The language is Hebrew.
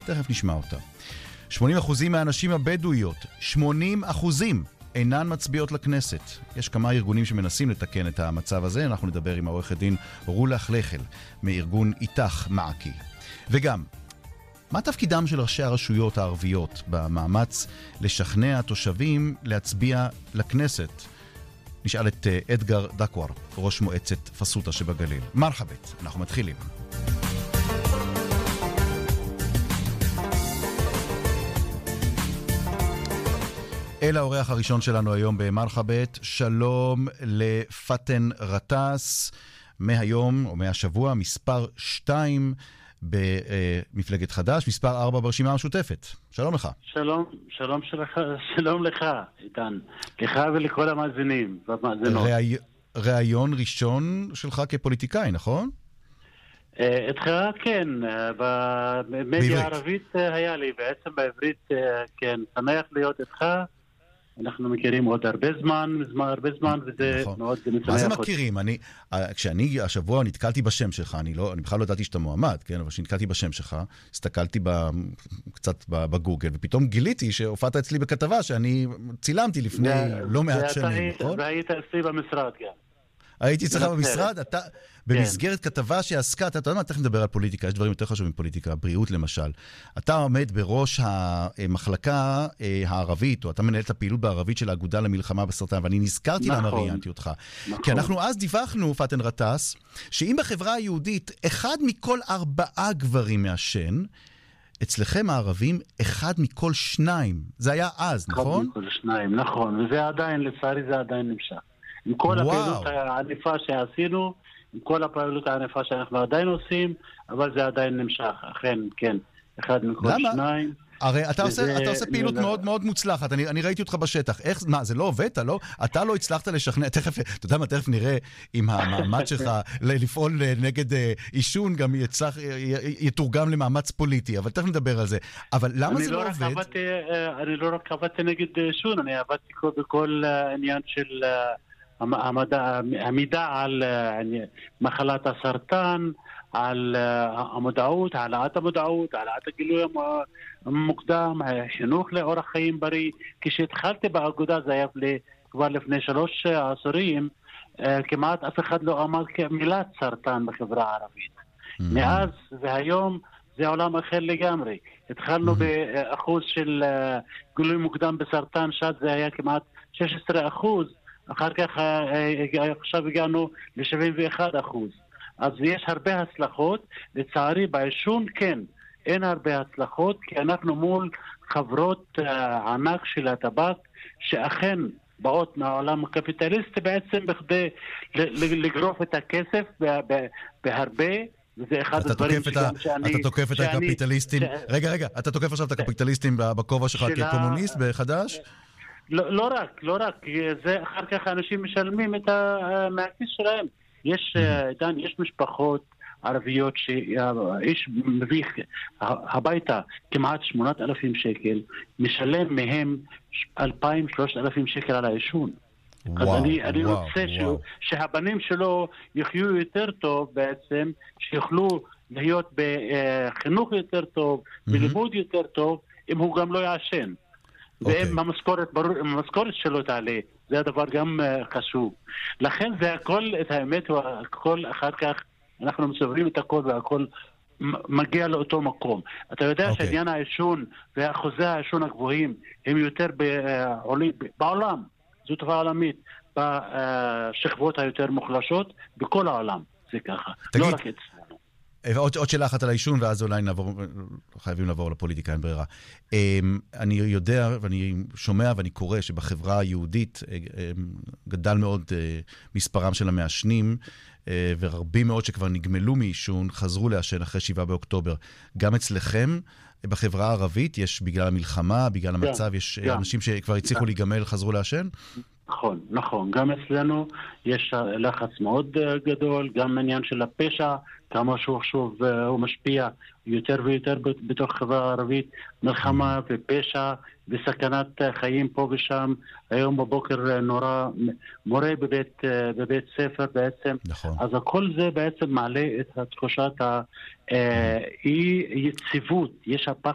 תכף נשמע אותה. 80% מהנשים הבדואיות, 80% אינן מצביעות לכנסת. יש כמה ארגונים שמנסים לתקן את המצב הזה. אנחנו נדבר עם העורכת דין רולח לחל מארגון איתך מעקי. וגם, מה תפקידם של ראשי הרשויות הערביות במאמץ לשכנע התושבים להצביע לכנסת? נשאל את אדגר דקואר, ראש מועצת פסוטה שבגליל. מרחבת, אנחנו מתחילים. אל האורח הראשון שלנו היום במרחבת, שלום לפאטן רטס, מהיום או מהשבוע, מספר 2 במפלגת חדש, מספר 4 ברשימה המשותפת. שלום לך. שלום לך, איתן. לך ולכל המאזינים והמאזינות. ראיון ראשון שלך כפוליטיקאי, נכון? איתך כן, במדיה הערבית היה לי, בעצם בעברית כן, שמח להיות איתך. אנחנו מכירים עוד הרבה זמן, וזה נכון. מאוד משמח. מה זה מכירים? כשאני השבוע נתקלתי בשם שלך, אני בכלל לא ידעתי שאתה מועמד, כן? אבל כשנתקלתי בשם שלך, הסתכלתי קצת בגוגל, ופתאום גיליתי שהופעת אצלי בכתבה שאני צילמתי לפני לא מעט שנים, נכון? והיית אצלי במשרד גם. הייתי אצלך במשרד, אתה במסגרת כתבה שעסקה, אתה יודע מה, תכף נדבר על פוליטיקה, יש דברים יותר חשובים מפוליטיקה, בריאות למשל. אתה עומד בראש המחלקה הערבית, או אתה מנהל את הפעילות בערבית של האגודה למלחמה בסרטן, ואני נזכרתי למה ראיינתי אותך. כי אנחנו אז דיווחנו, פאטן רטס, שאם בחברה היהודית 1 מכל 4 גברים מעשן, אצלכם הערבים 1 מכל 2. זה היה אז, נכון? 1 מכל 2, נכון. וזה עדיין, לצערי זה עדיין נמשך. עם כל הפעילות הענפה שעשינו, עם כל הפעילות הענפה שאנחנו עדיין עושים, אבל זה עדיין נמשך, אכן, כן, 1 מכל 2. הרי אתה עושה פעילות מאוד מאוד מוצלחת, אני ראיתי אותך בשטח, מה, זה לא עובד? אתה לא הצלחת לשכנע, תכף, אתה יודע מה, תכף נראה אם המאמץ שלך לפעול נגד עישון גם יתורגם למאמץ פוליטי, אבל תכף נדבר על זה. אבל למה זה לא עובד? אני לא רק עבדתי נגד עישון, אני עבדתי בכל עניין של המידע על מחלת הסרטן, על המודעות, העלאת המודעות, העלאת הגילוי המוקדם, חינוך לאורח חיים בריא. כשהתחלתי באגודה, זה היה כבר לפני 3 עשורים, כמעט אף אחד לא אמר מילת סרטן בחברה הערבית. מאז והיום זה עולם אחר לגמרי. התחלנו באחוז של גילוי מוקדם בסרטן שד, זה היה כמעט 16%. אחר כך עכשיו הגענו ל-71%. אז יש הרבה הצלחות. לצערי בעישון כן, אין הרבה הצלחות, כי אנחנו מול חברות ענק של הטבק, שאכן באות מהעולם הקפיטליסטי בעצם בכדי לגרוף את הכסף בהרבה, וזה אחד הדברים שאני... אתה תוקף את הקפיטליסטים... רגע, אתה תוקף עכשיו את הקפיטליסטים בכובע שלך כקומוניסט בחדש? לא רק, זה אחר כך אנשים משלמים מהכיס שלהם. יש משפחות ערביות שאיש מביא הביתה כמעט 8,000 שקל, משלם מהם 2,000-3,000 שקל על העישון. אז אני רוצה שהבנים שלו יחיו יותר טוב בעצם, שיוכלו להיות בחינוך יותר טוב, בלימוד יותר טוב, אם הוא גם לא יעשן. ואם המשכורת שלו תעלה, זה הדבר גם חשוב. לכן זה הכל, את האמת, הכל אחר כך אנחנו מסוברים את הכל, והכל מגיע לאותו מקום. אתה יודע שעניין העישון ואחוזי העישון הגבוהים הם יותר בעולם, זו תופעה עולמית, בשכבות היותר מוחלשות בכל העולם. זה ככה, לא רק אצלנו. עוד שאלה אחת על העישון, ואז אולי חייבים לעבור לפוליטיקה, אין ברירה. אני יודע, ואני שומע ואני קורא שבחברה היהודית גדל מאוד מספרם של המעשנים, ורבים מאוד שכבר נגמלו מעישון, חזרו לעשן אחרי 7 באוקטובר. גם אצלכם, בחברה הערבית, יש בגלל המלחמה, בגלל המצב, יש אנשים שכבר הצליחו להיגמל, חזרו לעשן? נכון. גם אצלנו יש לחץ מאוד גדול, גם עניין של הפשע, כמה שוב הוא משפיע יותר ויותר בתוך חברה הערבית, מלחמה ופשע וסכנת חיים פה ושם. היום בבוקר נורא מורה בבית ספר בעצם. נכון. אז הכל זה בעצם מעלה את תחושת האי יציבות. יש הפחד